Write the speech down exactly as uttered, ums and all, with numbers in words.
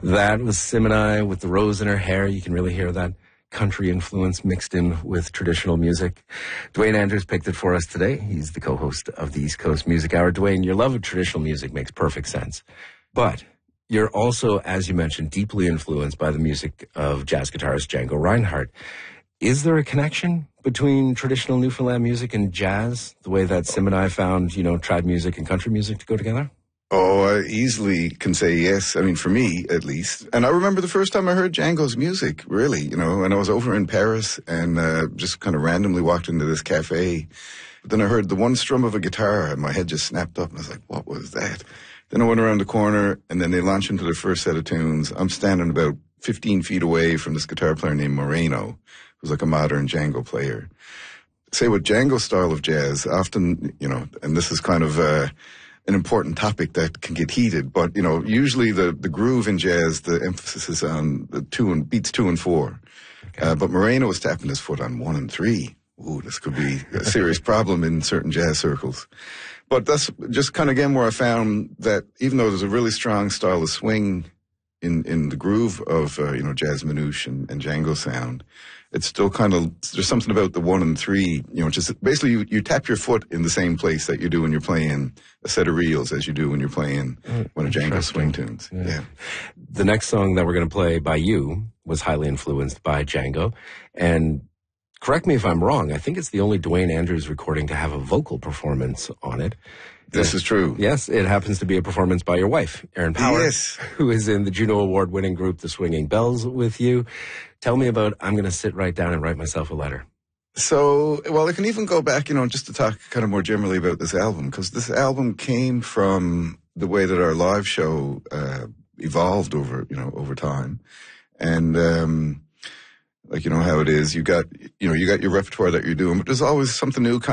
That was Sim and I with the rose in her hair. You can really hear that country influence mixed in with traditional music. Dwayne Andrews picked it for us today. He's the co-host of the East Coast Music Hour. Dwayne, your love of traditional music makes perfect sense. But you're also, as you mentioned, deeply influenced by the music of jazz guitarist Django Reinhardt. Is there a connection between traditional Newfoundland music and jazz, the way that Sim and I found, you know, trad music and country music to go together? Oh, I easily can say yes. I mean, for me, at least. And I remember the first time I heard Django's music, really, you know, and I was over in Paris and uh, just kind of randomly walked into this cafe. But then I heard the one strum of a guitar and my head just snapped up and I was like, what was that? Then I went around the corner and then they launched into their first set of tunes. I'm standing about fifteen feet away from this guitar player named Moreno, who's like a modern Django player. Say with Django's style of jazz, often, you know, and this is kind of uh, an important topic that can get heated, but, you know, usually the, the groove in jazz, the emphasis is on the two and beats two and four. Okay. Uh, but Moreno was tapping his foot on one and three. Ooh, this could be a serious problem in certain jazz circles. But that's just kind of, again, where I found that even though there's a really strong style of swing in, in the groove of, uh, you know, jazz manouche and, and Django sound, it's still kind of, there's something about the one and three, you know, just basically you, you tap your foot in the same place that you do when you're playing a set of reels as you do when you're playing one of Django's swing tunes. Yeah. yeah. The next song that we're going to play by you was highly influenced by Django. And correct me if I'm wrong, I think it's the only Dwayne Andrews recording to have a vocal performance on it. This is true. Yes, it happens to be a performance by your wife, Erin Power, yes. who is in the Juno Award-winning group The Swinging Bells with you. Tell me about I'm going to sit right down and write myself a letter. So, well, I can even go back, you know, just to talk kind of more generally about this album, because this album came from the way that our live show uh, evolved over, you know, over time. And, um, like, you know, how it is, you got, you know, you got your repertoire that you're doing, but there's always something new